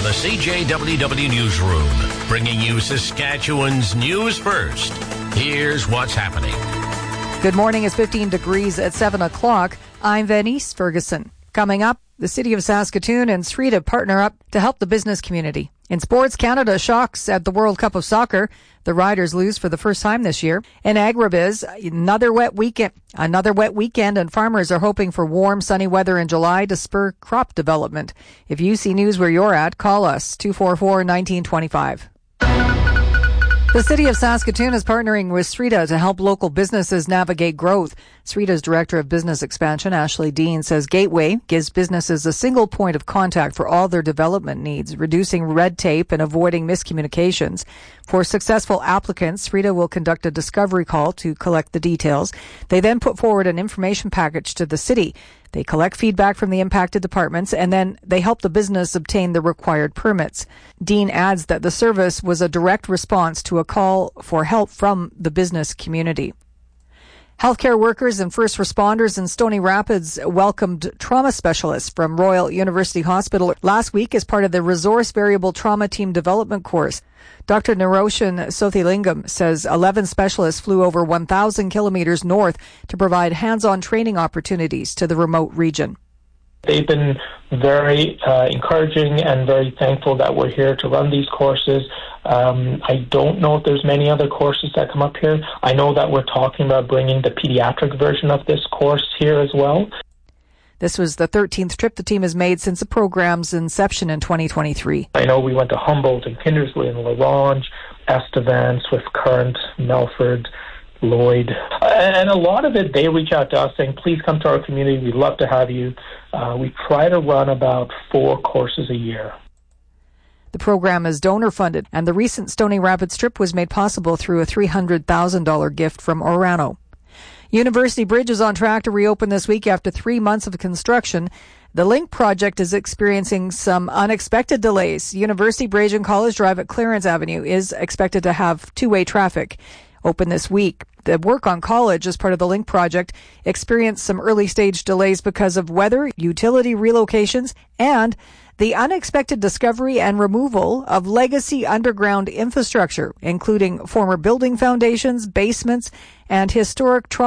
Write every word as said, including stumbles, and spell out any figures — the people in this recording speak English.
the C J W W Newsroom, bringing you Saskatchewan's news first. Here's what's happening. Good morning. It's fifteen degrees at seven o'clock. I'm Venice Ferguson. Coming up, the City of Saskatoon and Srita partner up to help the business community. In sports, Canada shocks at the World Cup of Soccer. The Riders lose for the first time this year. In agribiz, another wet weekend, another wet weekend, and farmers are hoping for warm, sunny weather in July to spur crop development. If you see news where you're at, call us two four four, one nine two five. The City of Saskatoon is partnering with Srita to help local businesses navigate growth. Srita's Director of Business Expansion, Ashley Dean, says Gateway gives businesses a single point of contact for all their development needs, reducing red tape and avoiding miscommunications. For successful applicants, Srita will conduct a discovery call to collect the details. They then put forward an information package to the city. They collect feedback from the impacted departments, and then they help the business obtain the required permits. Dean adds that the service was a direct response to a call for help from the business community. Healthcare workers and first responders in Stony Rapids welcomed trauma specialists from Royal University Hospital last week as part of the Resource Variable Trauma Team Development course. Doctor Niroshan Sothilingam says eleven specialists flew over one thousand kilometers north to provide hands-on training opportunities to the remote region. They've been very uh, encouraging and very thankful that we're here to run these courses. Um, I don't know if there's many other courses that come up here. I know that we're talking about bringing the pediatric version of this course here as well. This was the thirteenth trip the team has made since the program's inception in twenty twenty-three. I know we went to Humboldt and Kindersley and La Ronge, Estevan, Swift Current, Melford, Lloyd. And a lot of it, they reach out to us saying, please come to our community. We'd love to have you. Uh, we try to run about four courses a year. The program is donor-funded, and the recent Stony Rapids trip was made possible through a three hundred thousand dollars gift from Orano. University Bridge is on track to reopen this week after three months of construction. The LINK project is experiencing some unexpected delays. University Bridge and College Drive at Clarence Avenue is expected to have two-way traffic open this week. The work on College as part of the LINK project experienced some early-stage delays because of weather, utility relocations, and the unexpected discovery and removal of legacy underground infrastructure, including former building foundations, basements, and historic